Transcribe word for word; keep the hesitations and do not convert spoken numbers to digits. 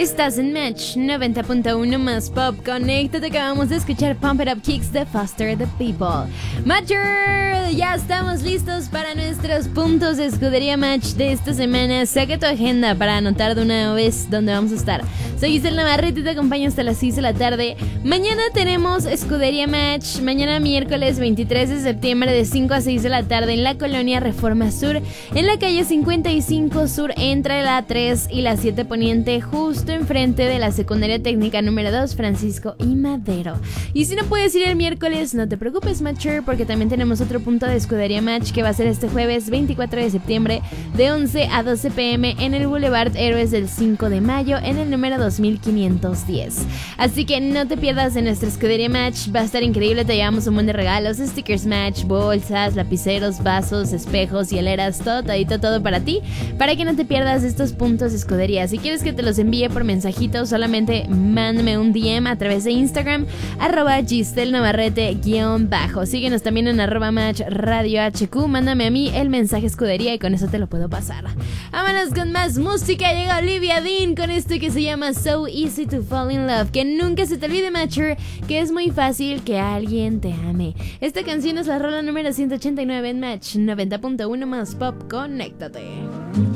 Estás en Match noventa punto uno más Pop. Conéctate, acabamos de escuchar Pump It Up Kicks de Foster the People. Matcher, ya estamos listos para nuestros puntos de escudería Match de esta semana. Saca tu agenda para anotar de una vez dónde vamos a estar. Soy Giselle Navarrete y te acompaño hasta las seis de la tarde. Mañana tenemos escudería Match. Mañana miércoles veintitrés de septiembre de cinco a seis de la tarde en la colonia Reforma Sur, en la calle cincuenta y cinco Sur, entre la tres y la siete Poniente, justo enfrente de la secundaria técnica número dos Francisco y Madero. Y si no puedes ir el miércoles, no te preocupes, Matcher, porque también tenemos otro punto de escudería Match que va a ser este jueves veinticuatro de septiembre de once a doce pm en el Boulevard Héroes del cinco de mayo en el número dos mil quinientos diez. Así que no te pierdas de nuestra escudería Match, va a estar increíble. Te llevamos un montón de regalos, stickers Match, bolsas, lapiceros, vasos, espejos, hieleras, todo, todito, todo para ti, para que no te pierdas estos puntos de escudería. Si quieres que te los envíe por mensajito, solamente mándame un D M a través de Instagram, arroba Giselle Navarrete guión bajo. Síguenos también en arroba Match Radio H Q, mándame a mí el mensaje escudería y con eso te lo puedo pasar. Vámonos con más música. Llega Olivia Dean con esto que se llama So Easy to Fall in Love. Que nunca se te olvide, Matcher, que es muy fácil que alguien te ame. Esta canción es la rola número ciento ochenta y nueve en Match noventa punto uno más Pop. Conéctate.